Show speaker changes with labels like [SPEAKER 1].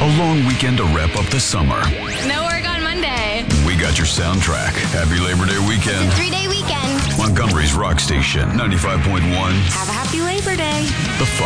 [SPEAKER 1] A long weekend to wrap up the summer.
[SPEAKER 2] No work on Monday.
[SPEAKER 1] We got your soundtrack. Happy Labor Day weekend.
[SPEAKER 2] It's a 3-day weekend.
[SPEAKER 1] Montgomery's Rock Station, 95.1.
[SPEAKER 2] Have a happy Labor Day.
[SPEAKER 1] The